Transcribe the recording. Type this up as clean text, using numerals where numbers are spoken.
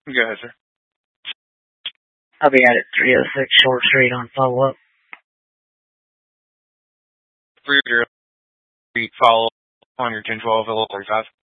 Go ahead, sir. I'll be out at 306 Short Street on follow-up. 303 follow on your 1012 L35.